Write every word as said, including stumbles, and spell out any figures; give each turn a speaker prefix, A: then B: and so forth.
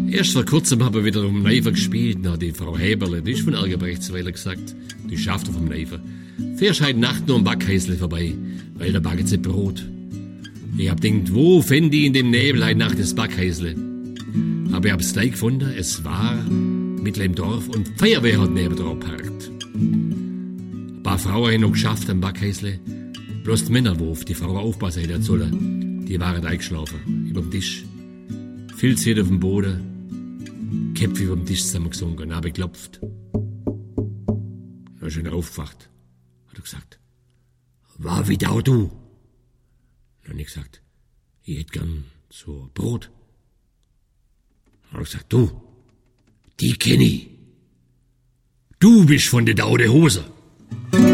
A: Erst vor kurzem haben wir wieder um Neifer gespielt. Na, die Frau Häberle, die ist von Ergebrechtsweiler gesagt. Die schafft auf dem Neifer. Fährst heute Nacht nur am Backhäusle vorbei, weil da backen sie Brot. Ich hab denkt, wo fänd ich in dem Nebel heute Nacht das Backhäusle? Aber ich hab's gleich gefunden, es war mitten im Dorf und die Feuerwehr hat neben drauf geparkt. Ein paar Frauen haben noch geschafft am Backhäusle. Bloß die Männer, wo auf die Frau aufpassen hätten sollen, die waren eingeschlafen, über dem Tisch. Filz auf dem Boden, Köpfe über dem Tisch zusammengesunken, habe geklopft. Dann ist er aufgewacht, hat er gesagt, war wieder auch du? Dann habe ich gesagt, ich hätte gern so Brot. Dann hat er gesagt, du, die kenn ich. Du bist von der Daude Hose.